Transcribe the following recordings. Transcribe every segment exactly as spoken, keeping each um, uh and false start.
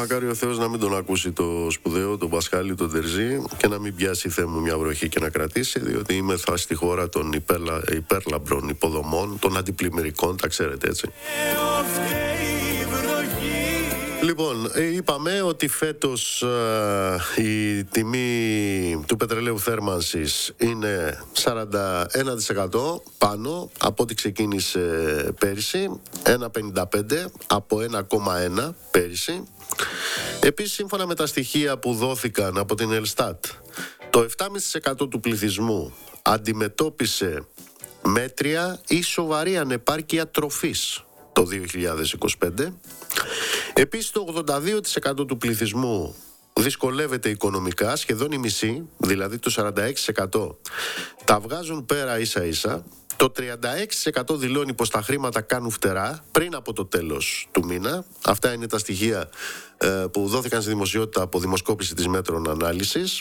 μακάρι ο Θεός να μην τον ακούσει το σπουδαίο, τον Πασχάλη, τον Τερζή, και να μην πιάσει, Θεέ μου, μια βροχή και να κρατήσει, διότι είμαι θα στη χώρα των υπέρλα, υπέρλαμπρων υποδομών, των αντιπλημμυρικών, τα ξέρετε έτσι. Λοιπόν, είπαμε ότι φέτος ε, η τιμή του πετρελαίου θέρμανσης είναι σαράντα ένα τοις εκατό πάνω από ό,τι ξεκίνησε πέρυσι, ένα κόμμα πενήντα πέντε από ένα κόμμα ένα πέρυσι. Επίσης, σύμφωνα με τα στοιχεία που δόθηκαν από την Ελστάτ, το επτά κόμμα πέντε τοις εκατό του πληθυσμού αντιμετώπισε μέτρια ή σοβαρή ανεπάρκεια τροφής το δύο χιλιάδες είκοσι πέντε. Επίσης, το ογδόντα δύο τοις εκατό του πληθυσμού δυσκολεύεται οικονομικά, σχεδόν η μισή, δηλαδή το σαράντα έξι τοις εκατό, τα βγάζουν πέρα ίσα ίσα. Το τριάντα έξι τοις εκατό δηλώνει πως τα χρήματα κάνουν φτερά πριν από το τέλος του μήνα. Αυτά είναι τα στοιχεία ε, που δόθηκαν στη δημοσιότητα από δημοσκόπηση της Μέτρων Ανάλυσης.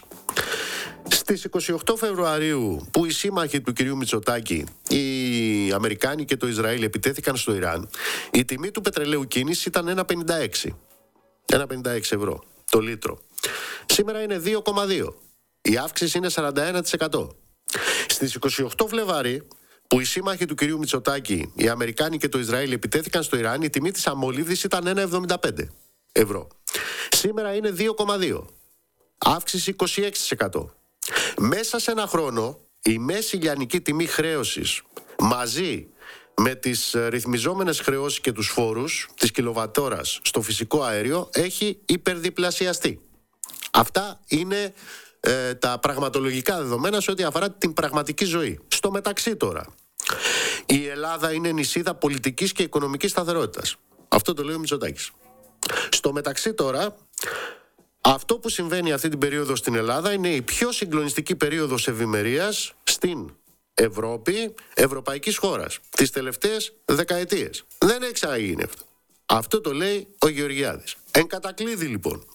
Στις είκοσι οκτώ Φεβρουαρίου, που οι σύμμαχοι του κυρίου Μητσοτάκη, οι Αμερικάνοι και το Ισραήλ, επιτέθηκαν στο Ιράν, η τιμή του πετρελαίου κίνηση ήταν ένα κόμμα πενήντα έξι. ένα κόμμα πενήντα έξι ευρώ το λίτρο. Σήμερα είναι δύο κόμμα δύο. Η αύξηση είναι σαράντα ένα τοις εκατό. Στις είκοσι οκτώ Φλεβάρι, που οι σύμμαχοι του κυρίου Μητσοτάκη, οι Αμερικάνοι και το Ισραήλ, επιτέθηκαν στο Ιράν, η τιμή της αμολύβδης ήταν ένα κόμμα εβδομήντα πέντε ευρώ. Σήμερα είναι δύο κόμμα δύο. Αύξηση είκοσι έξι τοις εκατό. Μέσα σε ένα χρόνο, η μέση λιανική τιμή χρέωσης μαζί με τις ρυθμιζόμενες χρεώσεις και τους φόρους της κιλοβατόρας στο φυσικό αέριο έχει υπερδιπλασιαστεί. Αυτά είναι ε, τα πραγματολογικά δεδομένα σε ό,τι αφορά την πραγματική ζωή. Στο μεταξύ τώρα, η Ελλάδα είναι νησίδα πολιτικής και οικονομικής σταθερότητας. Αυτό το λέει ο Μητσοτάκης. Στο μεταξύ τώρα, αυτό που συμβαίνει αυτή την περίοδο στην Ελλάδα είναι η πιο συγκλονιστική περίοδος ευημερίας στην Ευρώπη, ευρωπαϊκής χώρας, τις τελευταίες δεκαετίες. Δεν έχει ξαναγίνει αυτό. Αυτό το λέει ο Γεωργιάδης. Εν κατακλείδη λοιπόν,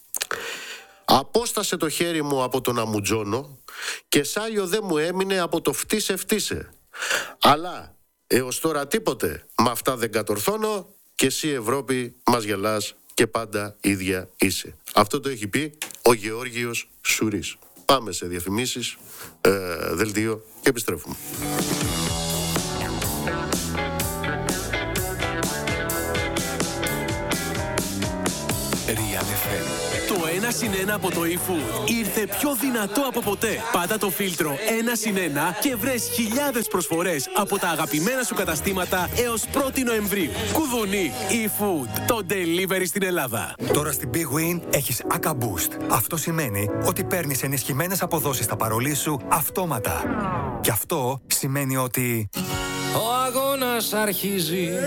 απόστασε το χέρι μου από τον αμουτζόνο και σάλιο δεν μου έμεινε από το φτύσε φτύσε. Αλλά έως τώρα τίποτε, με αυτά δεν κατορθώνω και εσύ Ευρώπη μας γελάς και πάντα ίδια είσαι. Αυτό το έχει πει ο Γεώργιος Σουρής. Πάμε σε διαφημίσεις, ε, δελτίο και επιστρέφουμε. Το ένα συν ένα από το eFood ήρθε πιο δυνατό από ποτέ. Πάτα το φίλτρο ένα συν ένα και βρες χιλιάδες προσφορές από τα αγαπημένα σου καταστήματα έως πρώτη Νοεμβρίου. Κουδουνί eFood, το delivery στην Ελλάδα. Τώρα στην Big Win έχεις Aca Boost. Αυτό σημαίνει ότι παίρνεις ενισχυμένες αποδόσεις στα παρολί σου αυτόματα. Και αυτό σημαίνει ότι... ο αγώνας αρχίζει.